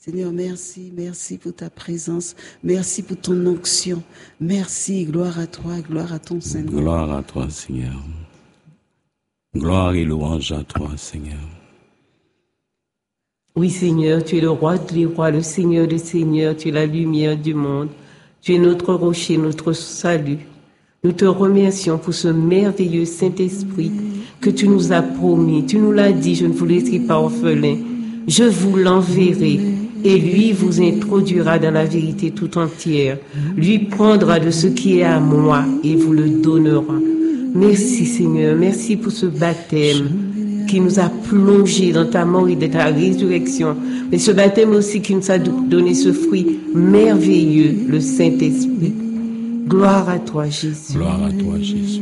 Seigneur, merci, merci pour ta présence, merci pour ton onction, merci, gloire à toi, gloire à ton Seigneur. Gloire à toi, Seigneur. Gloire et louange à toi, Seigneur. Oui, Seigneur, tu es le roi des rois, le Seigneur des seigneurs, tu es la lumière du monde, tu es notre rocher, notre salut. Nous te remercions pour ce merveilleux Saint-Esprit que tu nous as promis. Tu nous l'as dit, je ne vous laisserai pas orphelin. Je vous l'enverrai et lui vous introduira dans la vérité tout entière. Lui prendra de ce qui est à moi et vous le donnera. Merci Seigneur, merci pour ce baptême qui nous a plongés dans ta mort et dans ta résurrection. Mais ce baptême aussi qui nous a donné ce fruit merveilleux, le Saint-Esprit. Gloire à toi, Jésus. Gloire à toi, Jésus.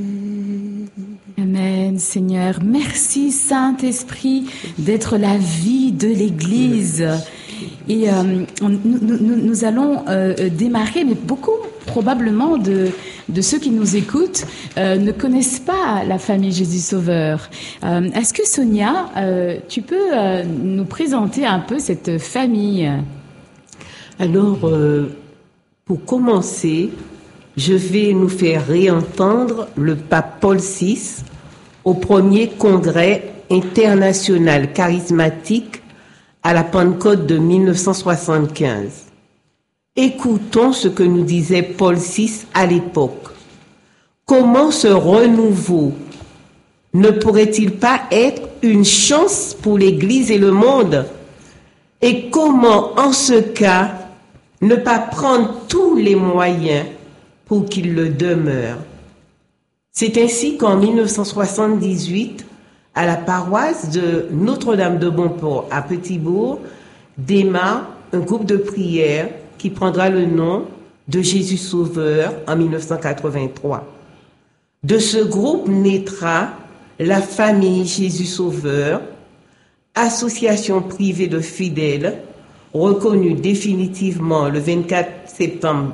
Amen, Seigneur. Merci, Saint-Esprit, d'être la vie de l'Église. Et nous allons démarrer, mais beaucoup probablement de ceux qui nous écoutent ne connaissent pas la famille Jésus Sauveur. Est-ce que Sonia, tu peux nous présenter un peu cette famille? Alors, pour commencer, je vais nous faire réentendre le pape Paul VI au premier congrès international charismatique à la Pentecôte de 1975. Écoutons ce que nous disait Paul VI à l'époque. Comment ce renouveau ne pourrait-il pas être une chance pour l'Église et le monde? Et comment, en ce cas, ne pas prendre tous les moyens pour qu'il le demeure? C'est ainsi qu'en 1978, à la paroisse de Notre-Dame de Bonport à Petit-Bourg, démarre un groupe de prière qui prendra le nom de Jésus Sauveur en 1983. De ce groupe naîtra la famille Jésus Sauveur, association privée de fidèles, reconnue définitivement le 24 septembre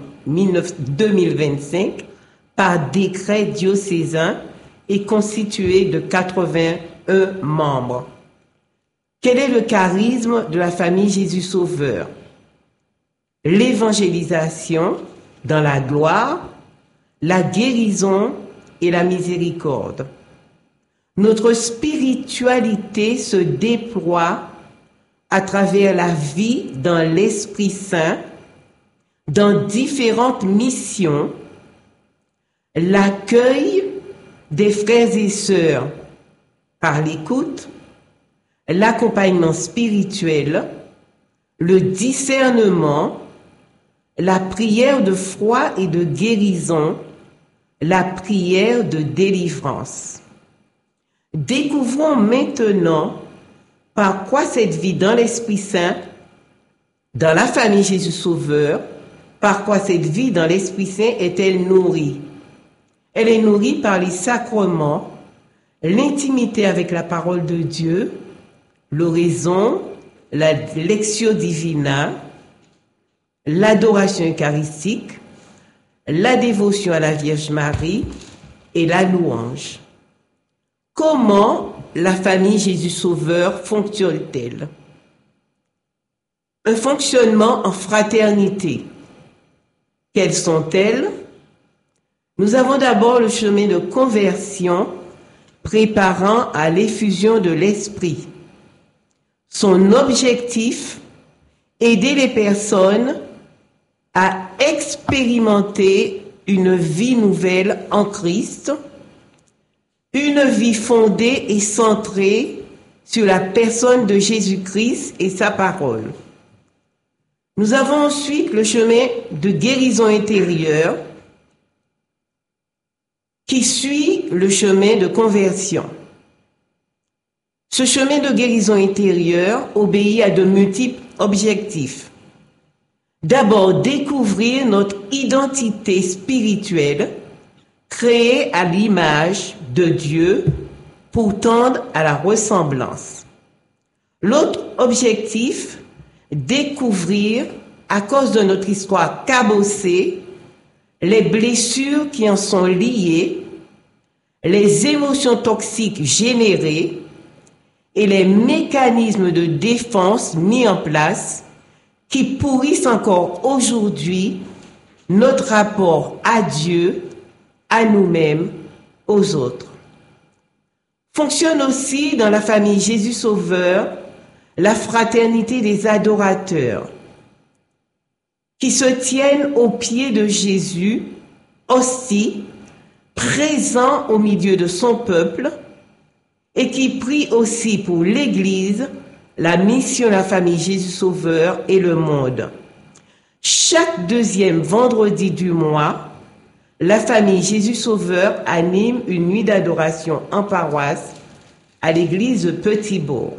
2025 par décret diocésain et constituée de 81 membres. Quel est le charisme de la famille Jésus Sauveur? L'évangélisation dans la gloire, la guérison et la miséricorde. Notre spiritualité se déploie à travers la vie dans l'Esprit Saint, dans différentes missions, l'accueil des frères et sœurs par l'écoute, l'accompagnement spirituel, le discernement, la prière de foi et de guérison, la prière de délivrance. Découvrons maintenant par quoi cette vie dans l'Esprit Saint, dans la famille Jésus Sauveur, par quoi cette vie dans l'Esprit Saint est-elle nourrie? Elle est nourrie par les sacrements, l'intimité avec la parole de Dieu, l'oraison, la lectio divina, l'adoration eucharistique, la dévotion à la Vierge Marie et la louange. Comment la famille Jésus Sauveur fonctionne-t-elle? Un fonctionnement en fraternité. Quelles sont-elles? Nous avons d'abord le chemin de conversion préparant à l'effusion de l'Esprit. Son objectif, aider les personnes à expérimenter une vie nouvelle en Christ, une vie fondée et centrée sur la personne de Jésus-Christ et sa parole. Nous avons ensuite le chemin de guérison intérieure qui suit le chemin de conversion. Ce chemin de guérison intérieure obéit à de multiples objectifs. D'abord, découvrir notre identité spirituelle, créée à l'image de Dieu pour tendre à la ressemblance. L'autre objectif, découvrir, à cause de notre histoire cabossée, les blessures qui en sont liées, les émotions toxiques générées et les mécanismes de défense mis en place qui pourrissent encore aujourd'hui notre rapport à Dieu, à nous-mêmes, aux autres. Fonctionne aussi dans la famille Jésus Sauveur la fraternité des adorateurs qui se tiennent aux pieds de Jésus, aussi présent au milieu de son peuple et qui prient aussi pour l'Église, la mission de la famille Jésus Sauveur et le monde. Chaque deuxième vendredi du mois, la famille Jésus Sauveur anime une nuit d'adoration en paroisse à l'église Petit-Bourg.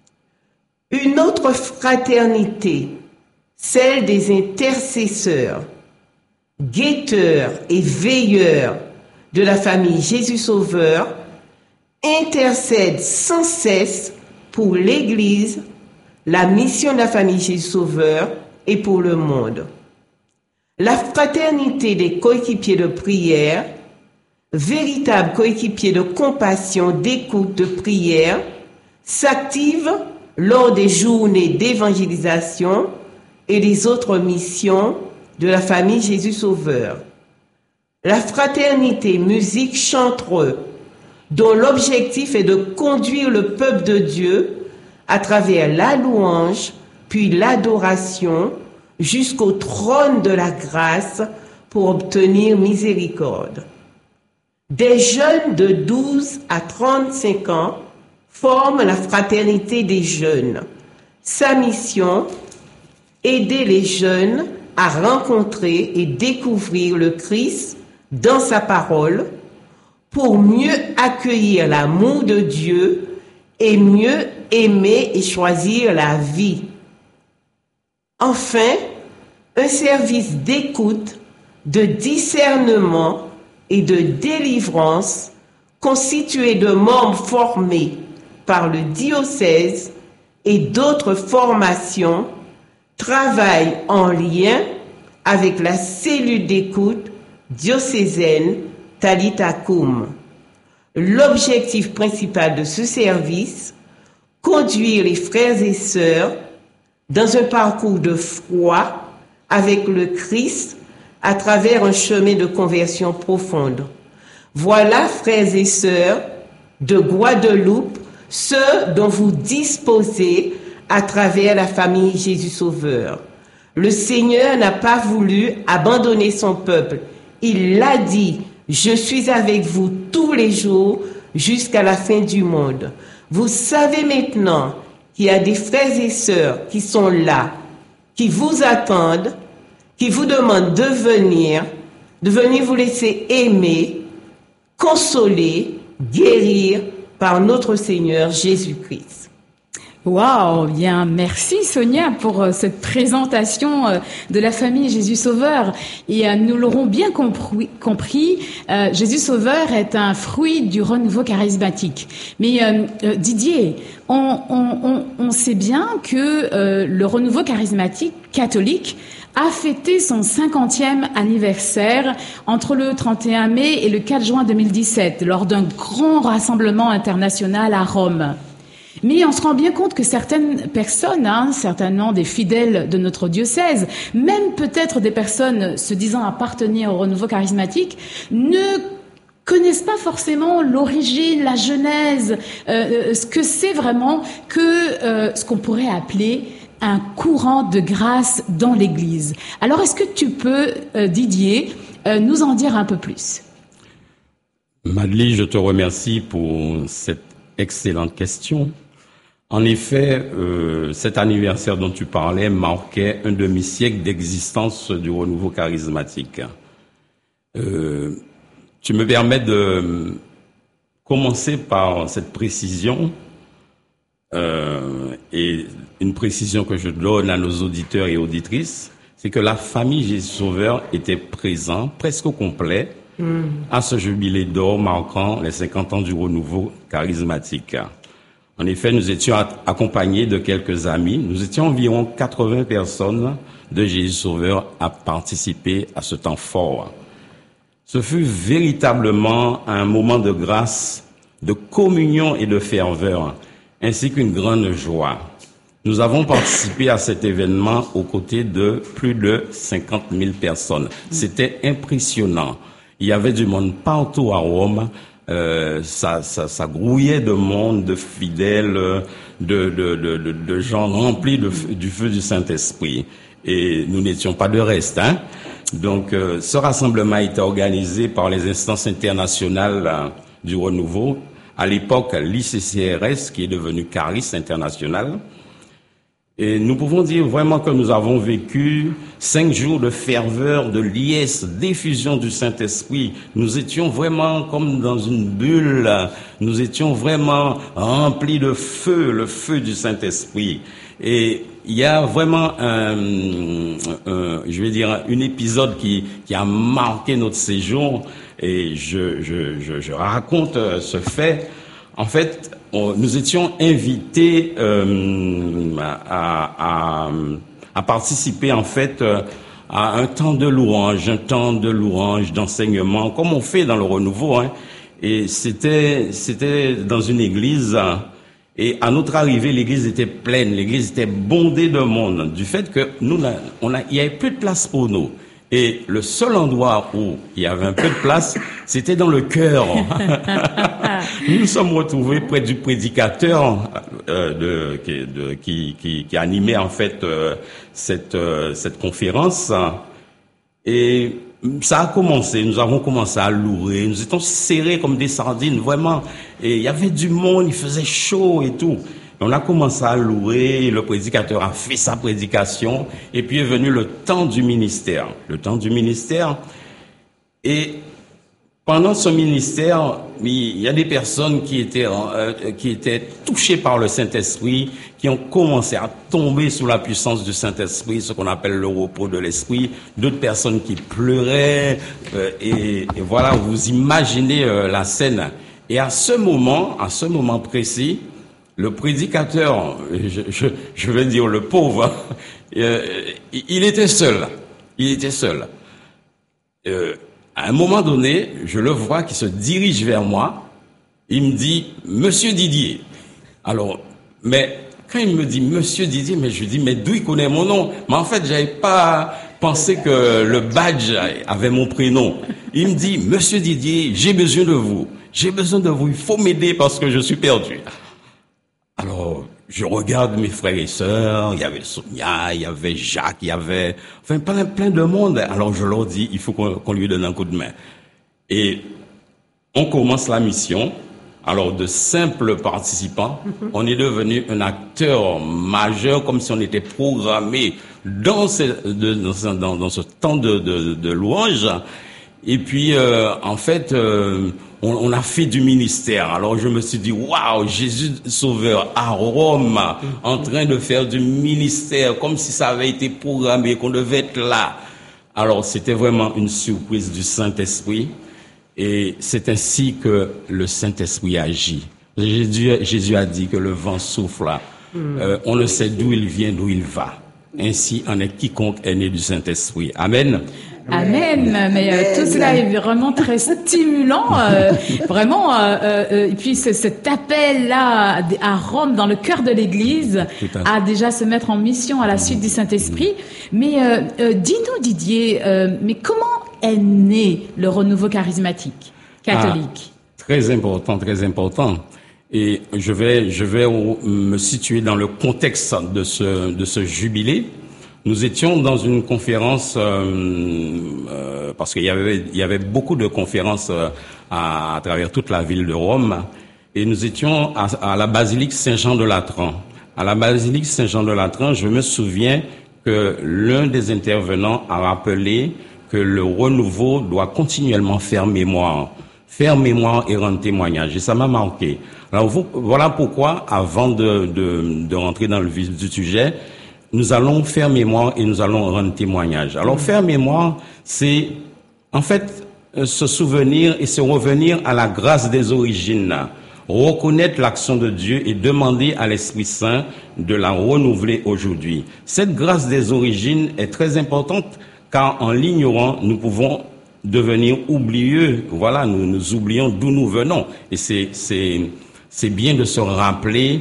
Une autre fraternité, celle des intercesseurs, guetteurs et veilleurs de la famille Jésus Sauveur, intercède sans cesse pour l'Église, la mission de la famille Jésus Sauveur et pour le monde. La fraternité des coéquipiers de prière, véritable coéquipier de compassion, d'écoute, de prière, s'active lors des journées d'évangélisation et des autres missions de la famille Jésus Sauveur. La fraternité musique chantereux, dont l'objectif est de conduire le peuple de Dieu à travers la louange, puis l'adoration, jusqu'au trône de la grâce pour obtenir miséricorde. Des jeunes de 12 à 35 ans forment la fraternité des jeunes. Sa mission, aider les jeunes à rencontrer et découvrir le Christ dans sa parole pour mieux accueillir l'amour de Dieu et mieux aimer et choisir la vie. Enfin, un service d'écoute, de discernement et de délivrance constitué de membres formés par le diocèse et d'autres formations travaille en lien avec la cellule d'écoute diocésaine Talitha Koum. L'objectif principal de ce service, conduire les frères et sœurs dans un parcours de foi avec le Christ à travers un chemin de conversion profonde. Voilà, frères et sœurs de Guadeloupe, ce dont vous disposez à travers la famille Jésus Sauveur. Le Seigneur n'a pas voulu abandonner son peuple. Il l'a dit, je suis avec vous tous les jours jusqu'à la fin du monde. Vous savez maintenant qu'il y a des frères et sœurs qui sont là, qui vous attendent, qui vous demandent de venir vous laisser aimer, consoler, guérir par notre Seigneur Jésus-Christ. Waouh, bien, merci Sonia pour cette présentation de la famille Jésus Sauveur. Et nous l'aurons bien compris, Jésus Sauveur est un fruit du renouveau charismatique. Mais Didier, on sait bien que le renouveau charismatique catholique a fêté son 50e anniversaire entre le 31 mai et le 4 juin 2017 lors d'un grand rassemblement international à Rome. Mais on se rend bien compte que certaines personnes, certainement des fidèles de notre diocèse, même peut-être des personnes se disant appartenir au renouveau charismatique, ne connaissent pas forcément l'origine, la genèse, ce que c'est vraiment que ce qu'on pourrait appeler un courant de grâce dans l'Église. Alors, est-ce que tu peux, Didier, nous en dire un peu plus? Madeleine, je te remercie pour cette excellente question. En effet, cet anniversaire dont tu parlais marquait un demi-siècle d'existence du renouveau charismatique. Tu me permets de commencer par cette précision, et une précision que je donne à nos auditeurs et auditrices, c'est que la famille Jésus Sauveur était présente, presque au complet, à ce jubilé d'or marquant les 50 ans du renouveau charismatique. En effet, nous étions accompagnés de quelques amis. Nous étions environ 80 personnes de Jésus Sauveur à participer à ce temps fort. Ce fut véritablement un moment de grâce, de communion et de ferveur, ainsi qu'une grande joie. Nous avons participé à cet événement aux côtés de plus de 50 000 personnes. C'était impressionnant. Il y avait du monde partout à Rome. Ça grouillait de monde, de fidèles, de gens remplis du feu du Saint-Esprit. Et nous n'étions pas de reste, hein. Donc, ce rassemblement a été organisé par les instances internationales du Renouveau. À l'époque, l'ICCRS, qui est devenu Charis International. Et nous pouvons dire vraiment que nous avons vécu 5 jours de ferveur, de liesse, d'effusion du Saint-Esprit. Nous étions vraiment comme dans une bulle. Nous étions vraiment remplis de feu, le feu du Saint-Esprit. Et il y a vraiment un épisode qui a marqué notre séjour. Et je raconte ce fait. En fait, nous étions invités à participer en fait à un temps de louange, d'enseignement, comme on fait dans le Renouveau. Hein. Et c'était dans une église. Et à notre arrivée, l'église était pleine, l'église était bondée de monde. Du fait que il y avait plus de place pour nous. Et le seul endroit où il y avait un peu de place, c'était dans le chœur. Nous nous sommes retrouvés près du prédicateur qui animait en fait cette conférence. Et ça a commencé. Nous avons commencé à louer. Nous étions serrés comme des sardines, vraiment. Et il y avait du monde, il faisait chaud et tout. On a commencé à louer, le prédicateur a fait sa prédication, et puis est venu le temps du ministère. Le temps du ministère. Et pendant ce ministère, il y a des personnes qui étaient touchées par le Saint-Esprit, qui ont commencé à tomber sous la puissance du Saint-Esprit, ce qu'on appelle le repos de l'Esprit. D'autres personnes qui pleuraient, et voilà, vous imaginez la scène. Et à ce moment précis, le prédicateur, je vais dire le pauvre, il était seul. À un moment donné, je le vois qui se dirige vers moi. Il me dit, Monsieur Didier. Alors, mais quand il me dit Monsieur Didier, mais je lui dis, mais d'où il connaît mon nom? Mais en fait, j'avais pas pensé que le badge avait mon prénom. Il me dit, Monsieur Didier, j'ai besoin de vous. Il faut m'aider parce que je suis perdu. Alors, je regarde mes frères et sœurs, il y avait Sonia, il y avait Jacques, il y avait plein de monde. Alors je leur dis, il faut qu'on lui donne un coup de main. Et on commence la mission. Alors de simples participants, on est devenu un acteur majeur, comme si on était programmé dans ce temps de louange. Et puis, en fait, on a fait du ministère. Alors je me suis dit, waouh, Jésus Sauveur à Rome, en train de faire du ministère, comme si ça avait été programmé, qu'on devait être là. Alors c'était vraiment une surprise du Saint-Esprit. Et c'est ainsi que le Saint-Esprit agit. Jésus a dit que le vent souffle. On ne sait d'où il vient, d'où il va. Ainsi en est quiconque est né du Saint-Esprit. Amen. Amen. Mais tout cela est vraiment très stimulant, vraiment. Et puis cet appel-là à Rome, dans le cœur de l'Église, à déjà se mettre en mission à la suite du Saint-Esprit. Mais dis-nous, Didier, mais comment est né le renouveau charismatique catholique? Très important. Et je vais me situer dans le contexte de ce jubilé. Nous étions dans une conférence, parce qu'il y avait beaucoup de conférences à travers toute la ville de Rome, et nous étions à la basilique Saint-Jean de Latran. À la basilique Saint-Jean de Latran, je me souviens que l'un des intervenants a rappelé que le renouveau doit continuellement faire mémoire et rendre témoignage. Et ça m'a marqué. Alors voilà pourquoi, avant de rentrer dans le vif du sujet, nous allons faire mémoire et nous allons rendre témoignage. Alors faire mémoire, c'est en fait se souvenir et se revenir à la grâce des origines, reconnaître l'action de Dieu et demander à l'Esprit Saint de la renouveler aujourd'hui. Cette grâce des origines est très importante car en l'ignorant, nous pouvons devenir oublieux. Voilà, nous oublions d'où nous venons. Et c'est bien de se rappeler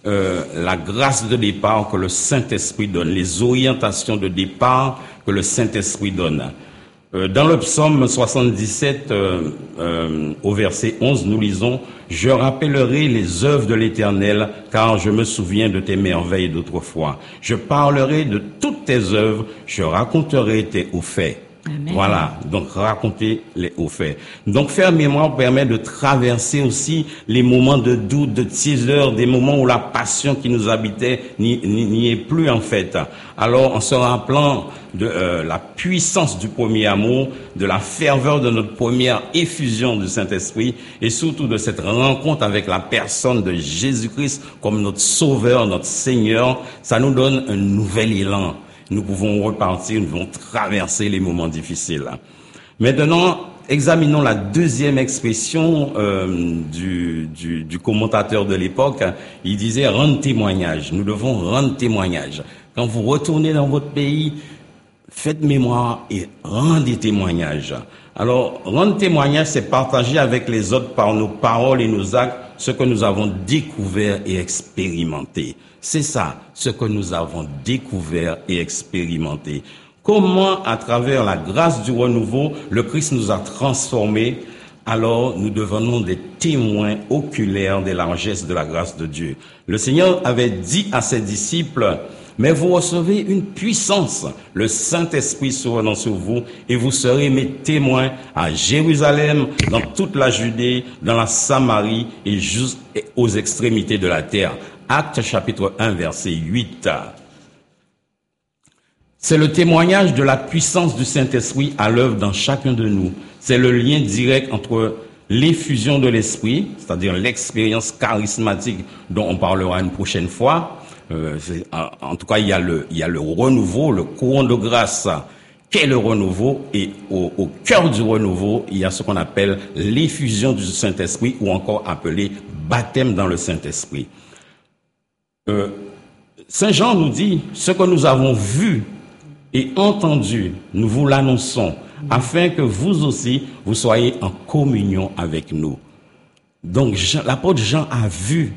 la grâce de départ que le Saint-Esprit donne, les orientations de départ que le Saint-Esprit donne. Dans le psaume 77, au verset 11, nous lisons « Je rappellerai les œuvres de l'Éternel, car je me souviens de tes merveilles d'autrefois. Je parlerai de toutes tes œuvres, je raconterai tes hauts faits. » Amen. Voilà, donc raconter les hauts faits. Donc faire mémoire permet de traverser aussi les moments de doute, de tiédeur, des moments où la passion qui nous habitait n'y est plus en fait. Alors en se rappelant de la puissance du premier amour, de la ferveur de notre première effusion du Saint-Esprit et surtout de cette rencontre avec la personne de Jésus-Christ comme notre Sauveur, notre Seigneur, ça nous donne un nouvel élan. Nous pouvons repartir, nous pouvons traverser les moments difficiles. Maintenant, examinons la deuxième expression du commentateur de l'époque. Il disait « rendre témoignage ». Nous devons rendre témoignage. Quand vous retournez dans votre pays, faites mémoire et rendez témoignage. Alors, rendre témoignage, c'est partager avec les autres par nos paroles et nos actes ce que nous avons découvert et expérimenté. C'est ça, ce que nous avons découvert et expérimenté. Comment, à travers la grâce du renouveau, le Christ nous a transformés, alors nous devenons des témoins oculaires des largesses de la grâce de Dieu. Le Seigneur avait dit à ses disciples, « Mais vous recevez une puissance, le Saint-Esprit survenant sur vous, et vous serez mes témoins à Jérusalem, dans toute la Judée, dans la Samarie et jusqu'aux extrémités de la terre. » Actes chapitre 1, verset 8. C'est le témoignage de la puissance du Saint-Esprit à l'œuvre dans chacun de nous. C'est le lien direct entre l'effusion de l'Esprit, c'est-à-dire l'expérience charismatique dont on parlera une prochaine fois. En tout cas, il y a le renouveau, le courant de grâce qu'est le renouveau, et au cœur du renouveau, il y a ce qu'on appelle l'effusion du Saint-Esprit, ou encore appelé baptême dans le Saint-Esprit. Saint Jean nous dit, ce que nous avons vu et entendu, nous vous l'annonçons, afin que vous aussi, vous soyez en communion avec nous. Donc, l'apôtre Jean a vu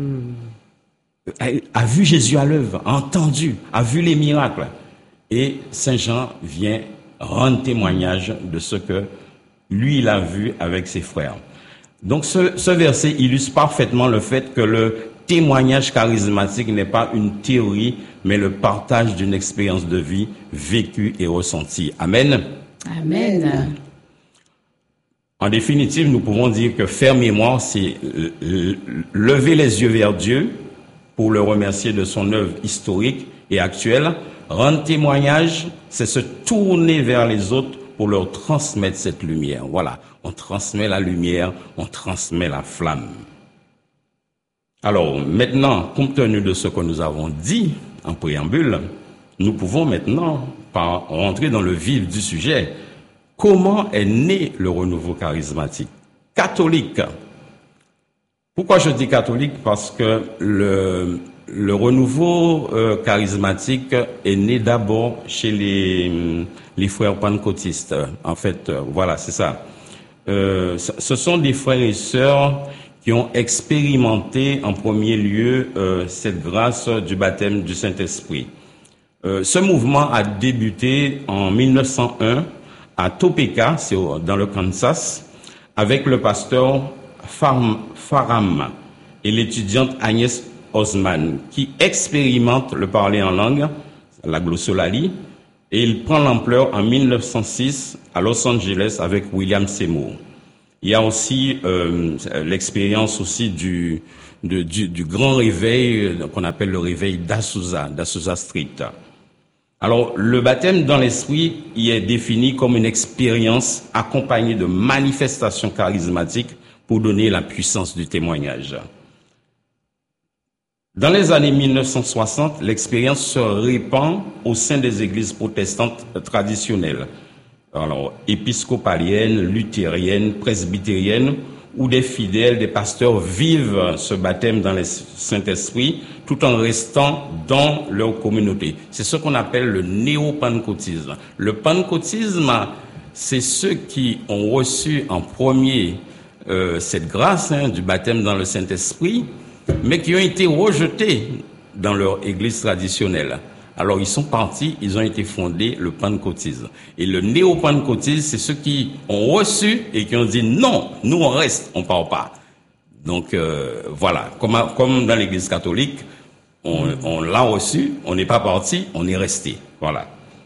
Jésus à l'œuvre, a entendu, a vu les miracles. Et Saint Jean vient rendre témoignage de ce que lui, il a vu avec ses frères. Donc, ce verset illustre parfaitement le fait que le témoignage charismatique n'est pas une théorie, mais le partage d'une expérience de vie vécue et ressentie. Amen. Amen. En définitive, nous pouvons dire que faire mémoire, c'est lever les yeux vers Dieu pour le remercier de son œuvre historique et actuelle. Rendre témoignage, c'est se tourner vers les autres pour leur transmettre cette lumière. Voilà, on transmet la lumière, on transmet la flamme. Alors, maintenant, compte tenu de ce que nous avons dit en préambule, nous pouvons maintenant rentrer dans le vif du sujet. Comment est né le renouveau charismatique? Catholique. Pourquoi je dis catholique? Parce que le renouveau charismatique est né d'abord chez les frères pentecôtistes. En fait, voilà, c'est ça. Ce sont des frères et sœurs qui ont expérimenté en premier lieu cette grâce du baptême du Saint-Esprit. Ce mouvement a débuté en 1901 à Topeka, c'est dans le Kansas, avec le pasteur Faram et l'étudiante Agnès Osman, qui expérimente le parler en langue, la glossolalie, et il prend l'ampleur en 1906 à Los Angeles avec William Seymour. Il y a aussi l'expérience aussi du grand réveil qu'on appelle le réveil d'Azusa Street. Alors, le baptême dans l'esprit y est défini comme une expérience accompagnée de manifestations charismatiques pour donner la puissance du témoignage. Dans les années 1960, l'expérience se répand au sein des églises protestantes traditionnelles. Alors, épiscopaliennes, luthériennes, presbytériennes, où des fidèles, des pasteurs vivent ce baptême dans le Saint-Esprit tout en restant dans leur communauté. C'est ce qu'on appelle le néo-pentecôtisme. Le pentecôtisme, c'est ceux qui ont reçu en premier cette grâce du baptême dans le Saint-Esprit mais qui ont été rejetés dans leur église traditionnelle. Alors ils sont partis, ils ont été fondés le pentecôtisme. Et le néo-pentecôtisme, c'est ceux qui ont reçu et qui ont dit non, nous on reste, on part pas. Donc voilà, comme dans l'église catholique, on l'a reçu, on n'est pas parti, on est resté. Voilà.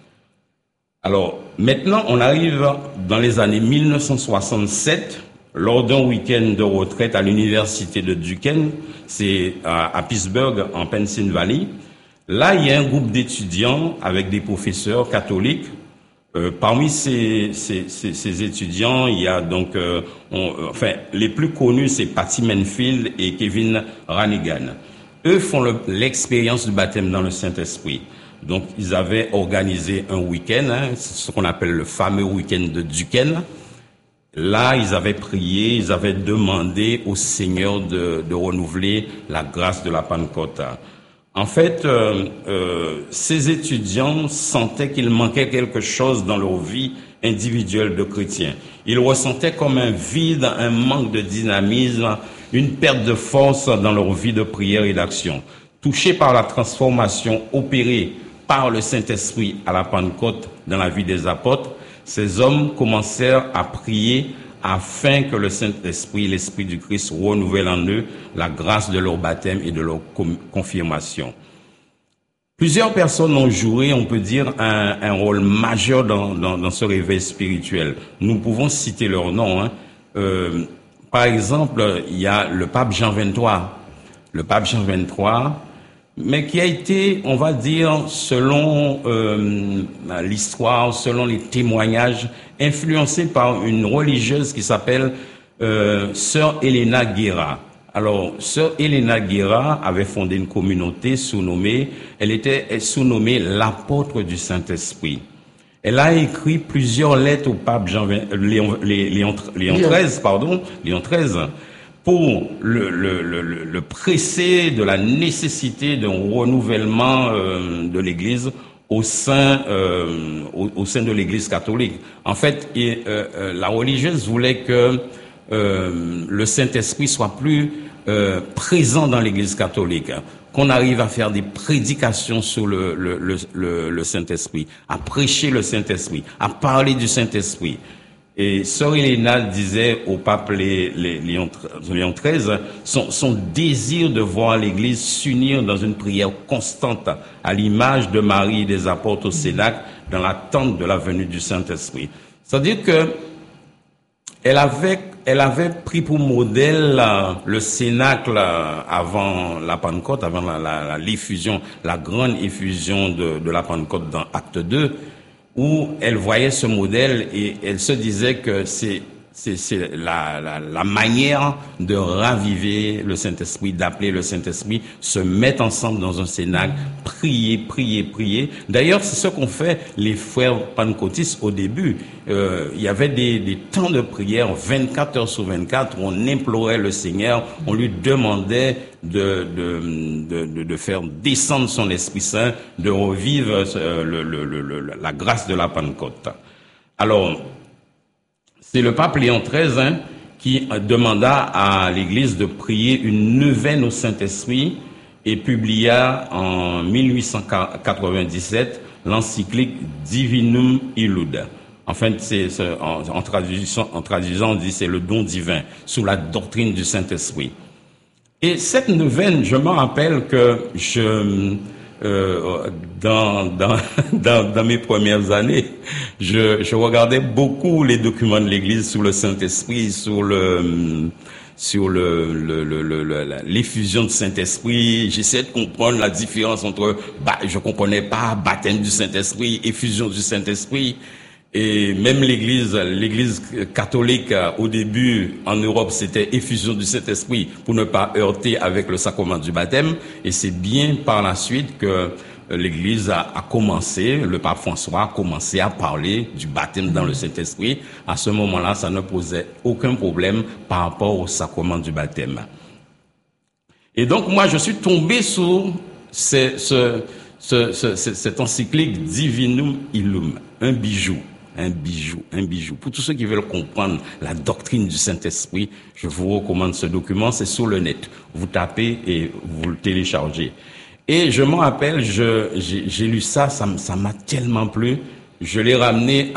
Alors maintenant, on arrive dans les années 1967, lors d'un week-end de retraite à l'université de Duquesne, c'est à Pittsburgh, en Pennsylvanie. Là, il y a un groupe d'étudiants avec des professeurs catholiques. Parmi ces étudiants, il y a donc, les plus connus, c'est Patty Menfield et Kevin Ranigan. Eux font l'expérience du baptême dans le Saint-Esprit. Donc, ils avaient organisé un week-end, c'est ce qu'on appelle le fameux week-end de Duquesne. Là, ils avaient prié, ils avaient demandé au Seigneur de renouveler la grâce de la Pentecôte. En fait, ces étudiants sentaient qu'il manquait quelque chose dans leur vie individuelle de chrétiens. Ils ressentaient comme un vide, un manque de dynamisme, une perte de force dans leur vie de prière et d'action. Touchés par la transformation opérée par le Saint-Esprit à la Pentecôte dans la vie des apôtres, ces hommes commencèrent à prier afin que le Saint-Esprit, l'Esprit du Christ, renouvelle en eux la grâce de leur baptême et de leur confirmation. Plusieurs personnes ont joué, on peut dire, un rôle majeur dans ce réveil spirituel. Nous pouvons citer leurs noms. Par exemple, il y a le pape Jean XXIII. Le pape Jean XXIII, mais qui a été, on va dire, selon l'histoire, selon les témoignages, influencé par une religieuse qui s'appelle Sœur Helena Guerra. Alors, Sœur Helena Guerra avait fondé une communauté sous-nommée, elle était sous-nommée l'apôtre du Saint-Esprit. Elle a écrit plusieurs lettres au pape Léon XIII, pour le presser de la nécessité d'un renouvellement de l'Église au sein de l'Église catholique. En fait, la religieuse voulait que le Saint-Esprit soit plus présent dans l'Église catholique, qu'on arrive à faire des prédications sur le Saint-Esprit, à prêcher le Saint-Esprit, à parler du Saint-Esprit. Et Sœur Helena disait au pape Léon XIII son désir de voir l'Église s'unir dans une prière constante à l'image de Marie et des apôtres au Cénacle dans l'attente de la venue du Saint-Esprit. C'est-à-dire que elle avait pris pour modèle le Cénacle avant la Pentecôte, avant l'effusion, la grande effusion de la Pentecôte dans Acte 2, où elle voyait ce modèle et elle se disait que c'est la manière de raviver le Saint-Esprit, d'appeler le Saint-Esprit, se mettre ensemble dans un cénacle, prier. D'ailleurs, c'est ce qu'ont fait les frères pentecôtistes au début. Il y avait des temps de prière 24 heures sur 24 où on implorait le Seigneur, on lui demandait de faire descendre son Esprit Saint, de revivre la grâce de la Pentecôte. Alors, c'est le pape Léon XIII qui demanda à l'Église de prier une neuvaine au Saint-Esprit et publia en 1897 l'encyclique Divinum Illud. Enfin, en traduisant, on dit c'est le don divin sous la doctrine du Saint-Esprit. Et cette neuvaine, je me rappelle que dans mes premières années, je regardais beaucoup les documents de l'Église sur le Saint-Esprit, sur l'effusion du Saint-Esprit. J'essayais de comprendre la différence entre, je comprenais pas baptême du Saint-Esprit, effusion du Saint-Esprit. Et même l'Église catholique, au début, en Europe, c'était effusion du Saint-Esprit pour ne pas heurter avec le sacrement du baptême. Et c'est bien par la suite que l'Église a commencé, le pape François a commencé à parler du baptême dans le Saint-Esprit. À ce moment-là, ça ne posait aucun problème par rapport au sacrement du baptême. Et donc, moi, je suis tombé sur cette encyclique Divinum Illum, un bijou. un bijou, un bijou. Pour tous ceux qui veulent comprendre la doctrine du Saint-Esprit, je vous recommande ce document, c'est sur le net. Vous tapez et vous le téléchargez. Et je m'en rappelle, j'ai lu ça m'a tellement plu. Je l'ai ramené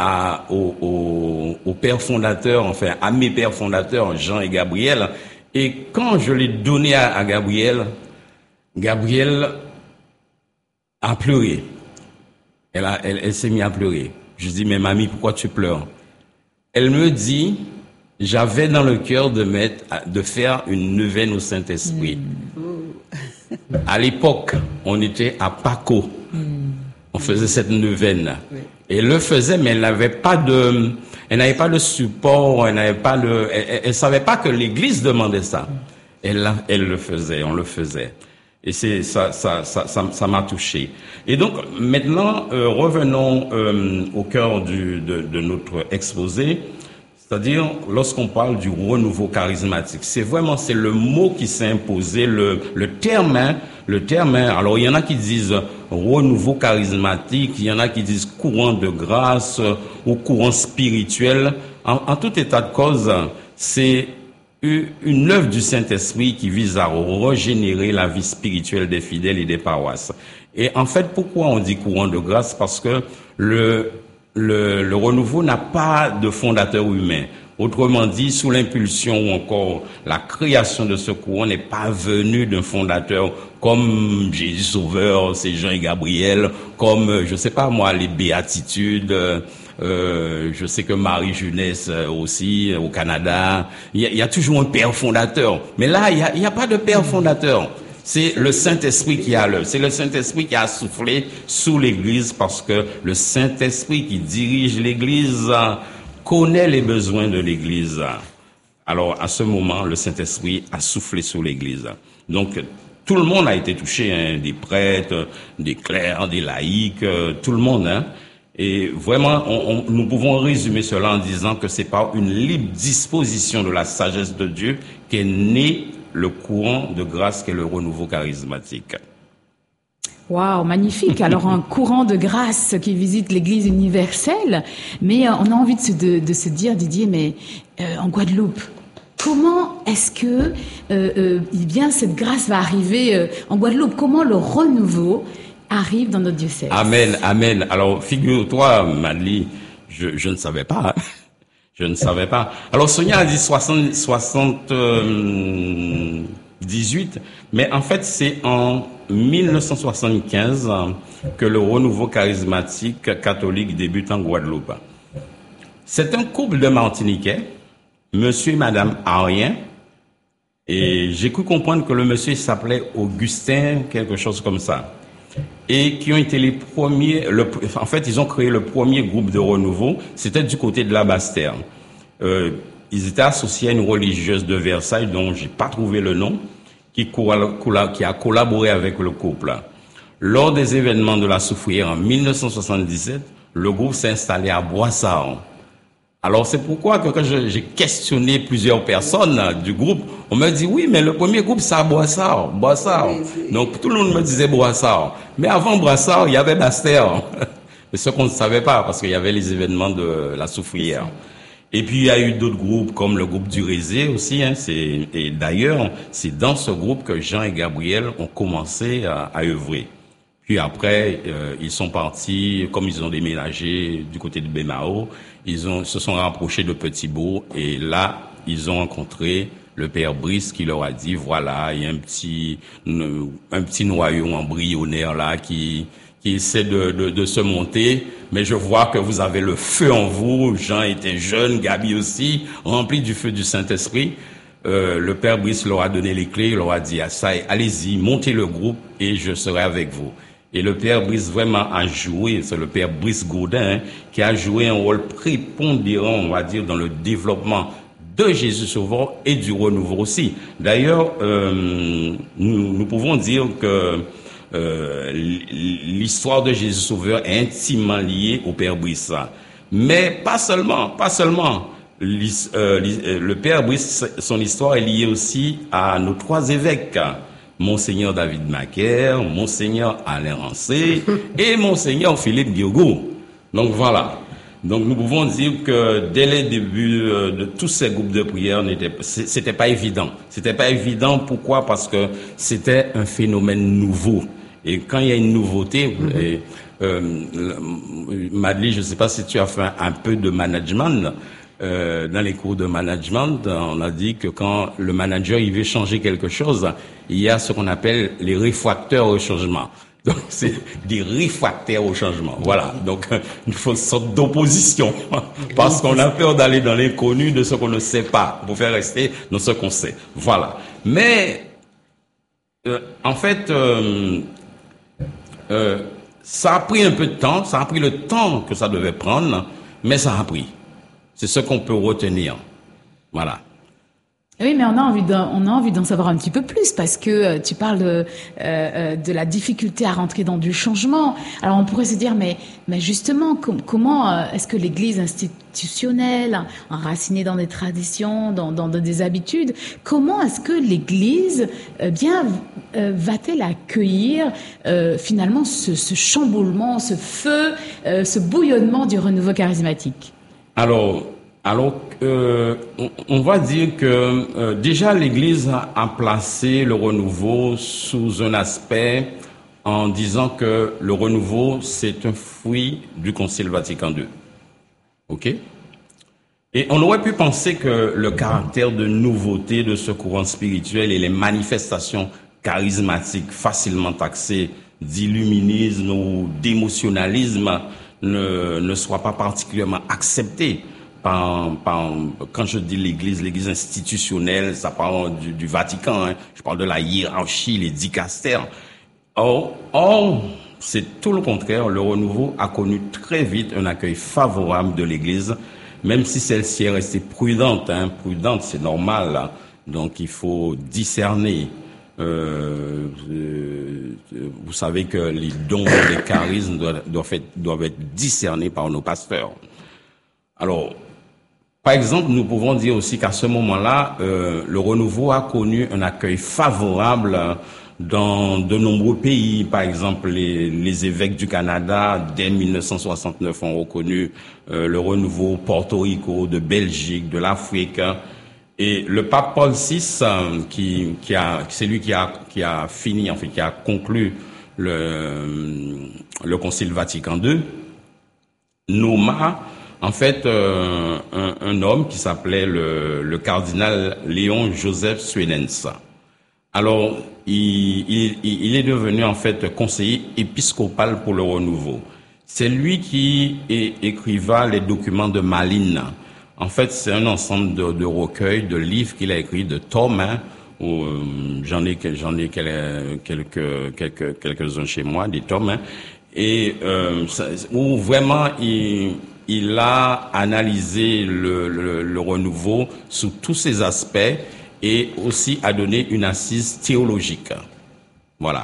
au père fondateur, enfin à mes pères fondateurs, Jean et Gabriel. Et quand je l'ai donné à Gabriel, Gabriel a pleuré. Elle s'est mise à pleurer. Je dis, mais mamie, pourquoi tu pleures? Elle me dit, j'avais dans le cœur de faire une neuvaine au Saint-Esprit. À l'époque, on était à Paco. On faisait cette neuvaine. Et elle le faisait, mais elle n'avait pas de support, elle savait pas que l'Église demandait ça. Elle le faisait, on le faisait. Et ça m'a touché. Et donc, maintenant, revenons au cœur de notre exposé. C'est-à-dire, lorsqu'on parle du renouveau charismatique, c'est le mot qui s'est imposé, le terme. Alors, il y en a qui disent renouveau charismatique, il y en a qui disent courant de grâce ou courant spirituel. En tout état de cause, c'est une œuvre du Saint-Esprit qui vise à régénérer la vie spirituelle des fidèles et des paroisses. Et en fait, pourquoi on dit courant de grâce? Parce que le renouveau n'a pas de fondateur humain. Autrement dit, sous l'impulsion ou encore la création de ce courant n'est pas venu d'un fondateur comme Jésus Sauveur, c'est Jean et Gabriel, comme, je sais pas moi, les Béatitudes, je sais que Marie Jeunesse aussi, au Canada. Il y a toujours un père fondateur. Mais là, il y a pas de père fondateur. C'est le Saint-Esprit qui a l'œuvre. C'est le Saint-Esprit qui a soufflé sous l'Église parce que le Saint-Esprit qui dirige l'Église connaît les besoins de l'Église. Alors, à ce moment, le Saint-Esprit a soufflé sur l'Église. Donc, tout le monde a été touché, hein, des prêtres, des clercs, des laïcs, tout le monde, hein. Et vraiment, nous pouvons résumer cela en disant que c'est par une libre disposition de la sagesse de Dieu qu'est né le courant de grâce qu'est le renouveau charismatique. Waouh, magnifique. Alors, un courant de grâce qui visite l'Église universelle. Mais on a envie de se dire, Didier, mais en Guadeloupe, comment est-ce que bien cette grâce va arriver en Guadeloupe? Comment le renouveau arrive dans notre diocèse? Amen, amen. Alors, figure-toi, Madly, je ne savais pas. Hein. Je ne savais pas. Alors, Sonia a dit 78, mais en fait, c'est en 1975 que le renouveau charismatique catholique débute en Guadeloupe. C'est un couple de Martiniquais, monsieur et madame Arien, et j'ai cru comprendre que le monsieur s'appelait Augustin, quelque chose comme ça. Et qui ont été les premiers, en fait, ils ont créé le premier groupe de renouveau, c'était du côté de la Basse-Terre. Ils étaient associés à une religieuse de Versailles, dont j'ai pas trouvé le nom, qui a collaboré avec le couple. Lors des événements de la Soufrière en 1977, le groupe s'est installé à Boissard. Alors c'est pourquoi que quand j'ai questionné plusieurs personnes du groupe, on me dit oui, mais le premier groupe c'est à Boissard. Donc tout le monde me disait Boissard. Mais avant Boissard, il y avait Basse-Terre. Mais ce qu'on ne savait pas, parce qu'il y avait les événements de la Soufrière. Et puis il y a eu d'autres groupes comme le groupe du Rézé aussi. Hein, et d'ailleurs, c'est dans ce groupe que Jean et Gabriel ont commencé à œuvrer. Puis après, ils sont partis, comme ils ont déménagé du côté de Bémao, se sont rapprochés de Petit-Bourg et là, ils ont rencontré le père Brice qui leur a dit, voilà, il y a un petit noyau embryonnaire là qui essaie de se monter, mais je vois que vous avez le feu en vous. Jean était jeune, Gabi aussi, rempli du feu du Saint-Esprit. Le père Brice leur a donné les clés, il leur a dit, allez-y, montez le groupe et je serai avec vous. Et le père Brice vraiment a joué, c'est le père Brice Gaudin, hein, qui a joué un rôle prépondérant, on va dire, dans le développement de Jésus Sauveur et du renouveau aussi. D'ailleurs, nous pouvons dire que l'histoire de Jésus Sauveur est intimement liée au père Brice. Mais pas seulement. Le père Brice, son histoire est liée aussi à nos trois évêques. Monseigneur David Macaire, Monseigneur Alain Rancé et Monseigneur Philippe Diogo. Donc voilà. Donc nous pouvons dire que dès les débuts de tous ces groupes de prière, c'était pas évident. C'était pas évident. Pourquoi? Parce que c'était un phénomène nouveau. Et quand il y a une nouveauté, Madeleine, je ne sais pas si tu as fait un peu de management. Dans les cours de management, on a dit que quand le manager il veut changer quelque chose, il y a ce qu'on appelle les réfractaires au changement. Donc c'est des réfractaires au changement. Voilà. Donc il faut une sorte d'opposition parce qu'on a peur d'aller dans l'inconnu de ce qu'on ne sait pas pour faire rester dans ce qu'on sait. Voilà. Mais en fait, ça a pris un peu de temps. Ça a pris le temps que ça devait prendre, mais ça a pris. C'est ce qu'on peut retenir. Voilà. Oui, mais on a envie d'en savoir un petit peu plus parce que tu parles de la difficulté à rentrer dans du changement. Alors on pourrait se dire, mais justement, comment est-ce que l'Église institutionnelle, enracinée dans des traditions, dans des habitudes, comment est-ce que l'Église va-t-elle accueillir finalement ce chamboulement, ce feu, ce bouillonnement du renouveau charismatique? Alors, on va dire que déjà l'Église a placé le renouveau sous un aspect en disant que le renouveau, c'est un fruit du Concile Vatican II. OK? Et on aurait pu penser que le caractère de nouveauté de ce courant spirituel et les manifestations charismatiques facilement taxées d'illuminisme ou d'émotionnalisme ne soient pas particulièrement acceptées. Quand je dis l'Église institutionnelle, ça parle du Vatican, hein. Je parle de la hiérarchie, les dicastères. Or, c'est tout le contraire. Le renouveau a connu très vite un accueil favorable de l'Église, même si celle-ci est restée prudente. Hein. Prudente, c'est normal. Là. Donc, il faut discerner. Vous savez que les dons, les charismes doivent être discernés par nos pasteurs. Alors, par exemple, nous pouvons dire aussi qu'à ce moment-là, le renouveau a connu un accueil favorable dans de nombreux pays. Par exemple, les évêques du Canada, dès 1969, ont reconnu le renouveau, Porto Rico, de Belgique, de l'Afrique. Et le pape Paul VI, c'est lui qui a fini, en fait, qui a conclu le Concile Vatican II, nomma en fait un homme qui s'appelait le cardinal Léon Joseph Suenens. Alors, il est devenu en fait conseiller épiscopal pour le renouveau. C'est lui qui écriva les documents de Malines. En fait, c'est un ensemble de recueils, de livres qu'il a écrits, de tomes, hein, où j'en ai quelques-uns chez moi, des tomes, hein, et où vraiment il a analysé le renouveau sous tous ses aspects et aussi a donné une assise théologique. Voilà.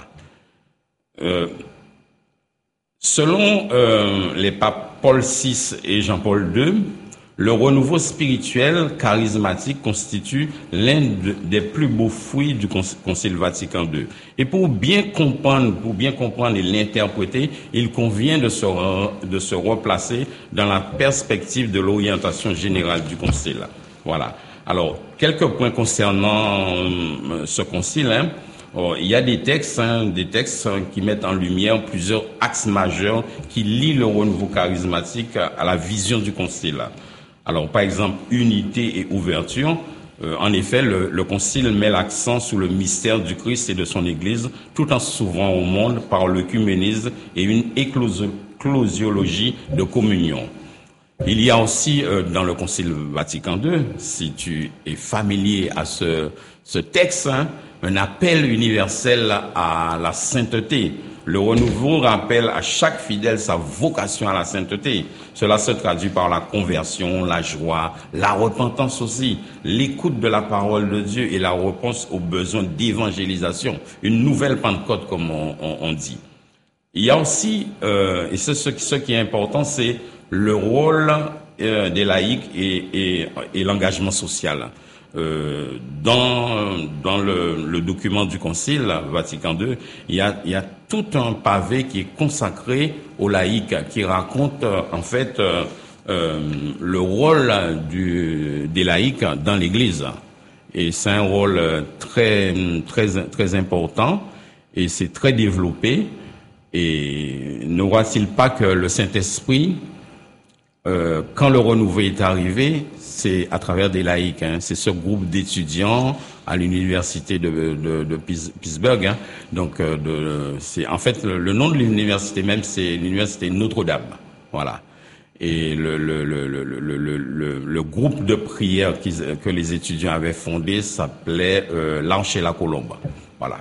Selon les papes Paul VI et Jean-Paul II, le renouveau spirituel charismatique constitue l'un des plus beaux fruits du Concile Vatican II. Et pour bien comprendre et l'interpréter, il convient de se replacer dans la perspective de l'orientation générale du Concile. Voilà. Alors, quelques points concernant ce Concile. Hein. Il y a des textes qui mettent en lumière plusieurs axes majeurs qui lient le renouveau charismatique à la vision du Concile. Alors, par exemple, unité et ouverture. En effet, le Concile met l'accent sur le mystère du Christ et de son Église, tout en s'ouvrant au monde par l'œcuménisme et une éclosiologie de communion. Il y a aussi dans le Concile Vatican II, si tu es familier à ce texte, hein, un appel universel à la sainteté. Le renouveau rappelle à chaque fidèle sa vocation à la sainteté. Cela se traduit par la conversion, la joie, la repentance aussi, l'écoute de la parole de Dieu et la réponse aux besoins d'évangélisation. Une nouvelle Pentecôte, comme on dit. Il y a aussi, et ce qui est important, c'est le rôle des laïcs et l'engagement social. Dans le document du Concile Vatican II, il y a tout un pavé qui est consacré aux laïcs, qui raconte en fait le rôle des laïcs dans l'Église. Et c'est un rôle très important, et c'est très développé. Et ne voit-il pas que le Saint-Esprit, quand le renouveau est arrivé, c'est à travers des laïcs. C'est ce groupe d'étudiants à l'université de Pittsburgh. Donc, c'est en fait le nom de l'université même, c'est l'université Notre-Dame. Voilà. Et le groupe de prière que les étudiants avaient fondé s'appelait l'Anche et la Colombe. Voilà.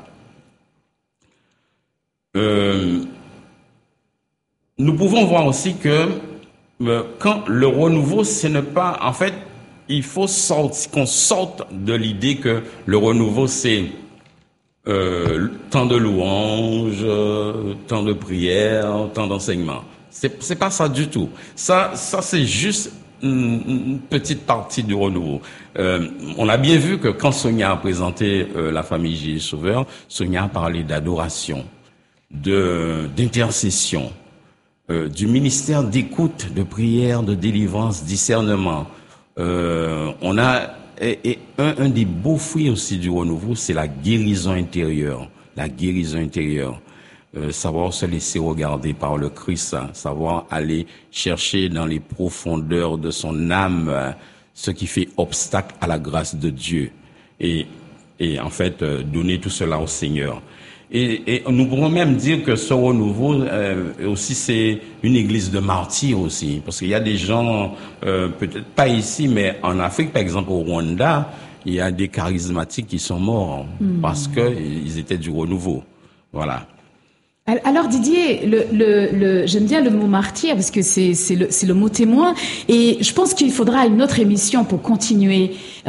Nous pouvons voir aussi que quand le renouveau, ce n'est pas, en fait, il faut qu'on sorte de l'idée que le renouveau, c'est temps de louange, temps de prière, temps d'enseignement. C'est pas ça du tout. Ça c'est juste une petite partie du renouveau. On a bien vu que quand Sonia a présenté la famille Jésus Sauveur, Sonia a parlé d'adoration, d'intercession, du ministère d'écoute, de prière, de délivrance, discernement. On a un des beaux fruits aussi du renouveau, c'est la guérison intérieure. La guérison intérieure. Savoir se laisser regarder par le Christ, savoir aller chercher dans les profondeurs de son âme ce qui fait obstacle à la grâce de Dieu et en fait donner tout cela au Seigneur. Et nous pourrons même dire que ce renouveau aussi c'est une église de martyrs aussi, parce qu'il y a des gens peut-être pas ici mais en Afrique par exemple au Rwanda, il y a des charismatiques qui sont morts parce que ils étaient du renouveau. Voilà. Alors Didier, j'aime bien le mot martyr parce que c'est le mot témoin, et je pense qu'il faudra une autre émission pour continuer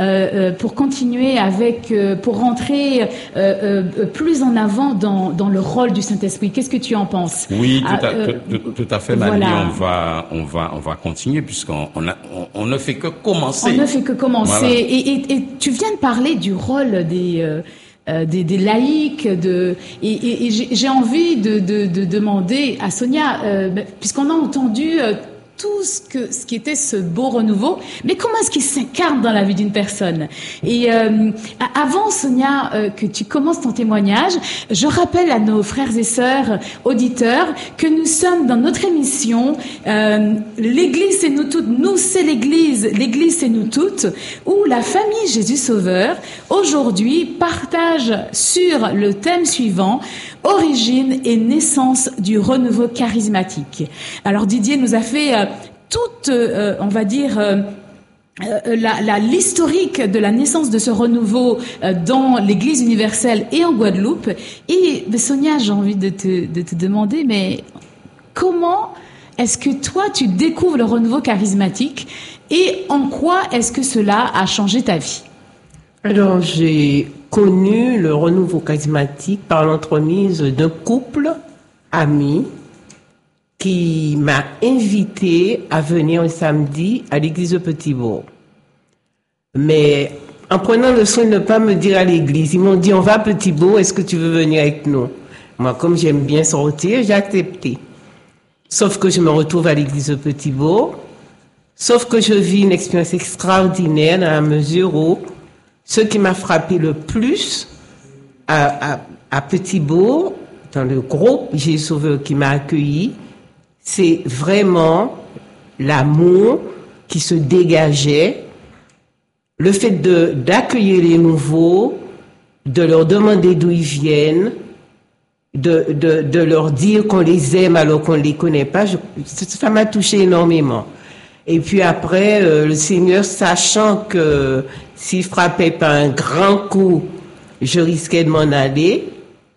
pour rentrer plus en avant dans le rôle du Saint-Esprit. Qu'est-ce que tu en penses? Oui, tout à fait, Mali. Voilà. On va continuer puisqu'on ne fait que commencer. On ne fait que commencer. Voilà. Et tu viens de parler du rôle des laïcs, et j'ai envie de demander à Sonia, puisqu'on a entendu tout ce qui était ce beau renouveau, mais comment est-ce qu'il s'incarne dans la vie d'une personne? Et avant, Sonia, que tu commences ton témoignage, je rappelle à nos frères et sœurs auditeurs que nous sommes dans notre émission l'Église c'est nous toutes, nous c'est l'Église c'est nous toutes, où la famille Jésus Sauveur aujourd'hui partage sur le thème suivant: origine et naissance du renouveau charismatique. Alors Didier nous a fait toute, on va dire, l'historique de la naissance de ce renouveau dans l'Église universelle et en Guadeloupe. Et Sonia, j'ai envie de te demander, mais comment est-ce que toi tu découvres le renouveau charismatique et en quoi est-ce que cela a changé ta vie? Alors, j'ai connu le renouveau charismatique par l'entremise d'un couple ami qui m'a invité à venir un samedi à l'église de Petit-Bourg. Mais en prenant le soin de ne pas me dire à l'église, ils m'ont dit: on va à Petit-Bourg, est-ce que tu veux venir avec nous? Moi, comme j'aime bien sortir, j'ai accepté. Sauf que je me retrouve à l'église de Petit-Bourg, sauf que je vis une expérience extraordinaire dans la mesure où ce qui m'a frappé le plus à Petit-Bourg, dans le groupe Jésus Sauveur qui m'a accueilli, c'est vraiment l'amour qui se dégageait, le fait d'accueillir les nouveaux, de leur demander d'où ils viennent, de leur dire qu'on les aime alors qu'on ne les connaît pas. Ça m'a touché énormément. Et puis après, le Seigneur, sachant que s'il frappait pas un grand coup, je risquais de m'en aller,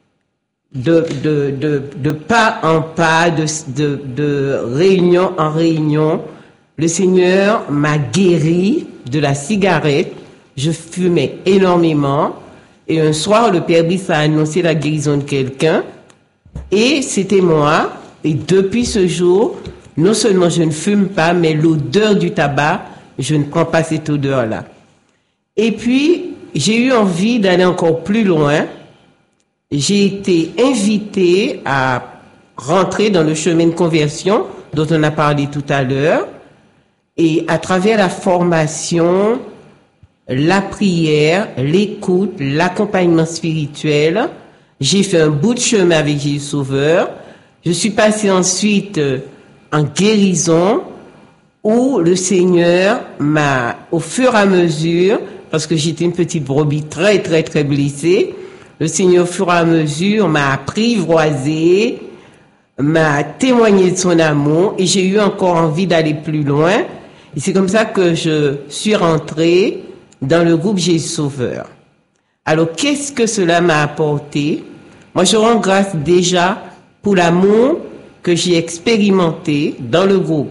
de pas en pas, de réunion en réunion, le Seigneur m'a guéri de la cigarette. Je fumais énormément. Et un soir, le Père Brice a annoncé la guérison de quelqu'un. Et c'était moi. Et depuis ce jour, non seulement je ne fume pas, mais l'odeur du tabac, je ne prends pas cette odeur-là. Et puis, j'ai eu envie d'aller encore plus loin. J'ai été invitée à rentrer dans le chemin de conversion dont on a parlé tout à l'heure. Et à travers la formation, la prière, l'écoute, l'accompagnement spirituel, j'ai fait un bout de chemin avec Jésus Sauveur. Je suis passée ensuite en guérison, où le Seigneur m'a, au fur et à mesure, parce que j'étais une petite brebis très, très, très blessée, le Seigneur, au fur et à mesure, m'a apprivoisé, m'a témoigné de son amour, et j'ai eu encore envie d'aller plus loin. Et c'est comme ça que je suis rentrée dans le groupe Jésus Sauveur. Alors, qu'est-ce que cela m'a apporté? Moi, je rends grâce déjà pour l'amour que j'ai expérimenté dans le groupe.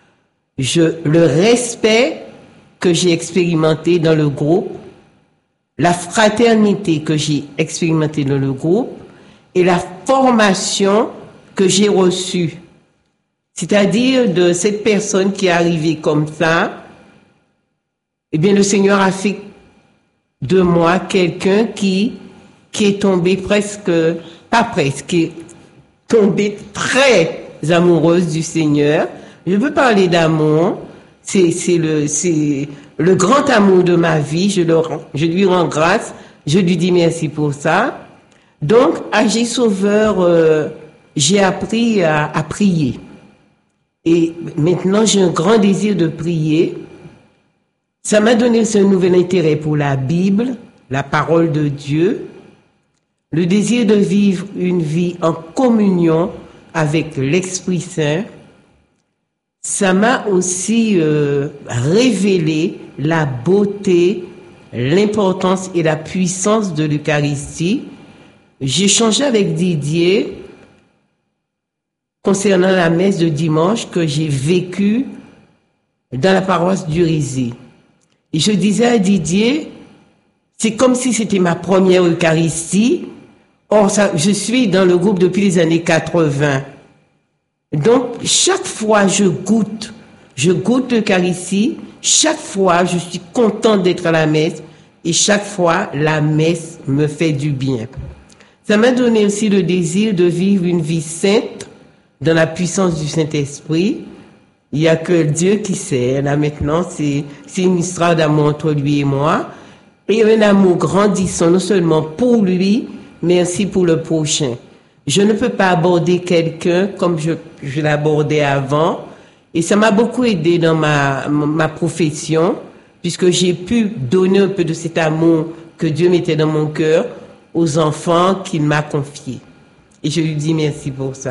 Le respect que j'ai expérimenté dans le groupe, la fraternité que j'ai expérimenté dans le groupe et la formation que j'ai reçue. C'est-à-dire de cette personne qui est arrivée comme ça, eh bien le Seigneur a fait de moi quelqu'un qui est tombé qui est tombé très amoureuse du Seigneur. Je veux parler d'amour. C'est le grand amour de ma vie. Je lui rends grâce. Je lui dis merci pour ça. Donc, à Jésus Sauveur, j'ai appris à prier. Et maintenant, j'ai un grand désir de prier. Ça m'a donné ce nouvel intérêt pour la Bible, la parole de Dieu, le désir de vivre une vie en communion avec l'Esprit Saint. Ça m'a aussi révélé la beauté, l'importance et la puissance de l'Eucharistie. J'ai échangé avec Didier concernant la messe de dimanche que j'ai vécue dans la paroisse d'Urisy. Et je disais à Didier, c'est comme si c'était ma première Eucharistie. Or, je suis dans le groupe depuis les années 80. Donc, chaque fois je goûte l'Eucharistie, chaque fois je suis contente d'être à la messe et chaque fois la messe me fait du bien. Ça m'a donné aussi le désir de vivre une vie sainte dans la puissance du Saint-Esprit. Il n'y a que Dieu qui sait. Là maintenant, c'est une histoire d'amour entre lui et moi. Et un amour grandissant non seulement pour lui, mais aussi pour le prochain. Je ne peux pas aborder quelqu'un comme je l'abordais avant. Et ça m'a beaucoup aidé dans ma profession, puisque j'ai pu donner un peu de cet amour que Dieu mettait dans mon cœur aux enfants qu'il m'a confiés. Et je lui dis merci pour ça.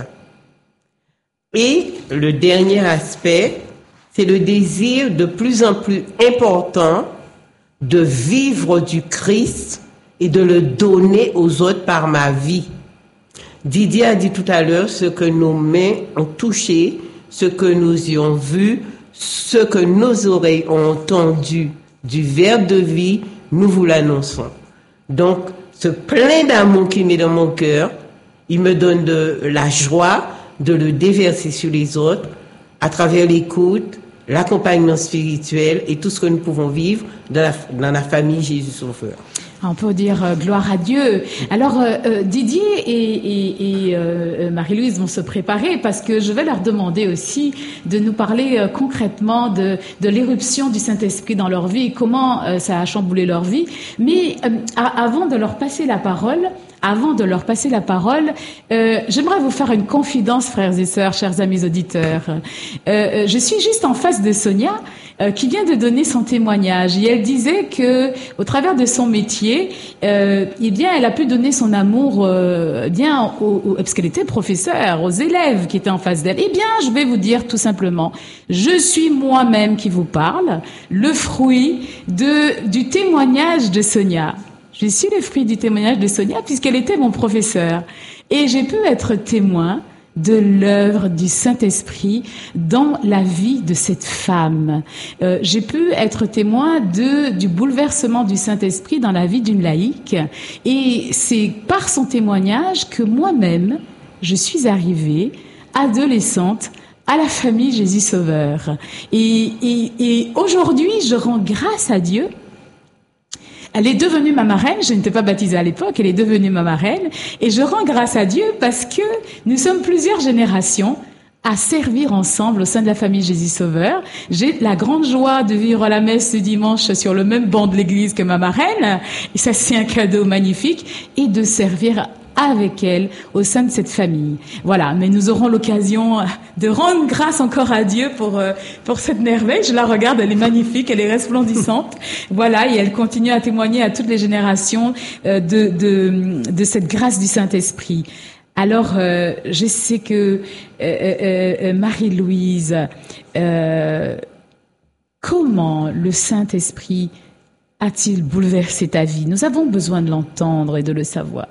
Et le dernier aspect, c'est le désir de plus en plus important de vivre du Christ et de le donner aux autres par ma vie. Didier a dit tout à l'heure ce que nos mains ont touché, ce que nous y avons vu, ce que nos oreilles ont entendu du Verbe de vie, nous vous l'annonçons. Donc, ce plein d'amour qu'il met dans mon cœur, il me donne de la joie de le déverser sur les autres à travers l'écoute, l'accompagnement spirituel et tout ce que nous pouvons vivre dans la famille Jésus Sauveur. On peut dire gloire à Dieu. Alors Didier et Marie-Louise vont se préparer parce que je vais leur demander aussi de nous parler concrètement de l'éruption du Saint-Esprit dans leur vie et comment ça a chamboulé leur vie. Mais avant de leur passer la parole, j'aimerais vous faire une confidence, frères et sœurs, chers amis auditeurs. Je suis juste en face de Sonia, qui vient de donner son témoignage. Et elle disait que, au travers de son métier, eh bien, elle a pu donner son amour, parce qu'elle était professeure, aux élèves qui étaient en face d'elle. Eh bien, je vais vous dire tout simplement, je suis moi-même qui vous parle, le fruit du témoignage de Sonia. Je suis le fruit du témoignage de Sonia puisqu'elle était mon professeur. Et j'ai pu être témoin de l'œuvre du Saint-Esprit dans la vie de cette femme. J'ai pu être témoin du bouleversement du Saint-Esprit dans la vie d'une laïque. Et c'est par son témoignage que moi-même, je suis arrivée, adolescente, à la famille Jésus Sauveur. Et aujourd'hui, je rends grâce à Dieu. Elle est devenue ma marraine, je n'étais pas baptisée à l'époque, elle est devenue ma marraine, et je rends grâce à Dieu parce que nous sommes plusieurs générations à servir ensemble au sein de la famille Jésus Sauveur. J'ai la grande joie de vivre la messe ce dimanche sur le même banc de l'église que ma marraine, et ça c'est un cadeau magnifique, et de servir avec elle au sein de cette famille. Voilà, mais nous aurons l'occasion de rendre grâce encore à Dieu pour cette merveille. Je la regarde, elle est magnifique, elle est resplendissante. Voilà, et elle continue à témoigner à toutes les générations de cette grâce du Saint-Esprit. Alors, je sais que Marie-Louise, comment le Saint-Esprit a-t-il bouleversé ta vie? Nous avons besoin de l'entendre et de le savoir.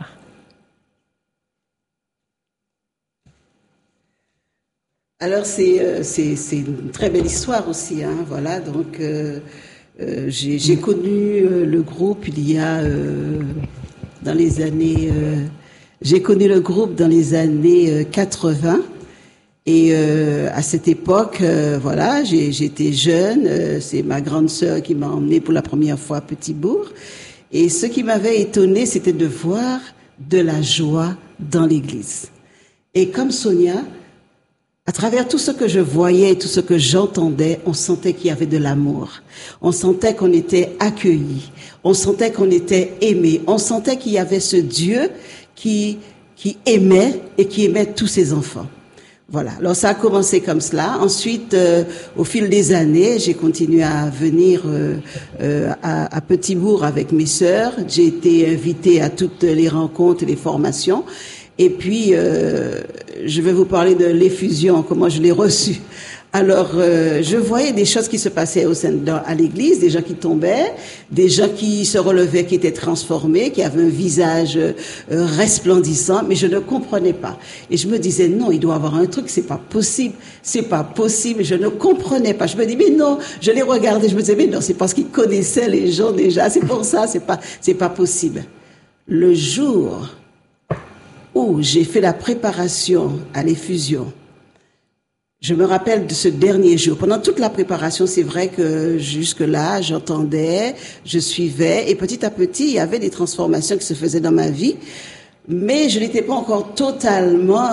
Alors c'est une très belle histoire aussi, hein, voilà. Donc j'ai connu le groupe il y a dans les années j'ai connu le groupe dans les années 80 et à cette époque voilà, j'étais jeune, c'est ma grande sœur qui m'a emmenée pour la première fois à Petit-Bourg, et ce qui m'avait étonnée, c'était de voir de la joie dans l'église. Et comme Sonia, à travers tout ce que je voyais et tout ce que j'entendais, on sentait qu'il y avait de l'amour. On sentait qu'on était accueillis. On sentait qu'on était aimés. On sentait qu'il y avait ce Dieu qui aimait et qui aimait tous ses enfants. Voilà. Alors ça a commencé comme cela. Ensuite, au fil des années, j'ai continué à venir à Petit-Bourg avec mes sœurs. J'ai été invitée à toutes les rencontres et les formations. Et puis, je vais vous parler de l'effusion, comment je l'ai reçue. Alors, je voyais des choses qui se passaient à l'église, des gens qui tombaient, des gens qui se relevaient, qui étaient transformés, qui avaient un visage resplendissant, mais je ne comprenais pas. Et je me disais, non, il doit y avoir un truc, c'est pas possible, je ne comprenais pas. Je me dis, mais non, je les regardais, je me disais, mais non, c'est parce qu'ils connaissaient les gens déjà, c'est pour ça, c'est pas possible. Le jour où j'ai fait la préparation à l'effusion, je me rappelle de ce dernier jour. Pendant toute la préparation, c'est vrai que jusque-là, j'entendais, je suivais, et petit à petit, il y avait des transformations qui se faisaient dans ma vie, mais je n'étais pas encore totalement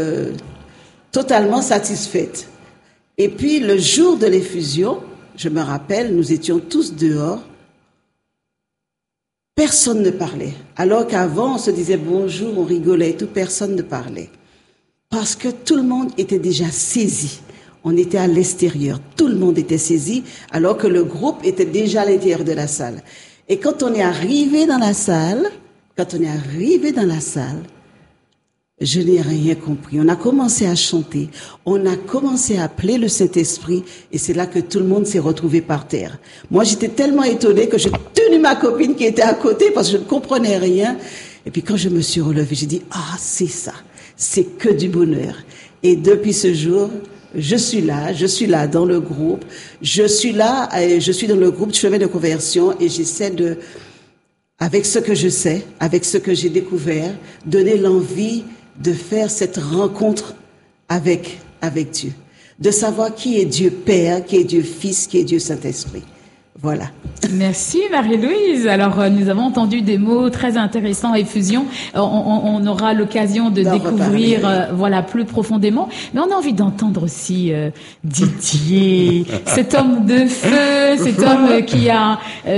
satisfaite. Et puis, le jour de l'effusion, je me rappelle, nous étions tous dehors. Personne ne parlait. Alors qu'avant, on se disait bonjour, on rigolait et tout, personne ne parlait. Parce que tout le monde était déjà saisi. On était à l'extérieur. Tout le monde était saisi, alors que le groupe était déjà à l'intérieur de la salle. Et quand on est arrivé dans la salle, je n'ai rien compris. On a commencé à chanter, on a commencé à appeler le Saint-Esprit, et c'est là que tout le monde s'est retrouvé par terre. Moi, j'étais tellement étonnée que j'ai tenu ma copine qui était à côté parce que je ne comprenais rien. Et puis quand je me suis relevée, j'ai dit, ah, c'est ça, c'est que du bonheur. Et depuis ce jour, je suis là dans le groupe, je suis dans le groupe de chemin de conversion, et j'essaie avec ce que je sais, avec ce que j'ai découvert, donner l'envie de faire cette rencontre avec Dieu, de savoir qui est Dieu Père, qui est Dieu Fils, qui est Dieu Saint-Esprit. Voilà. Merci Marie-Louise. Alors nous avons entendu des mots très intéressants, effusion. On aura l'occasion de découvrir voilà plus profondément. Mais on a envie d'entendre aussi Didier, cet homme de feu, cet homme qui a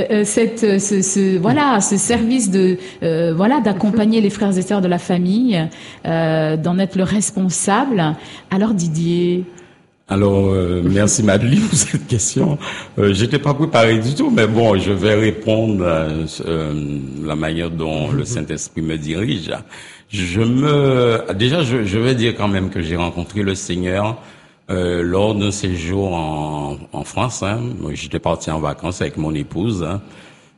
ce service de d'accompagner les frères et sœurs de la famille, d'en être le responsable. Alors Didier. Alors, merci Madeleine pour cette question. J'étais pas préparé du tout, mais bon, je vais répondre à la manière dont le Saint-Esprit me dirige. Je vais dire quand même que j'ai rencontré le Seigneur lors d'un séjour en France. Hein. J'étais parti en vacances avec mon épouse. Hein.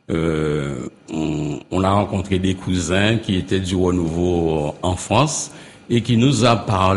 On a rencontré des cousins qui étaient du renouveau en France et qui nous a parlé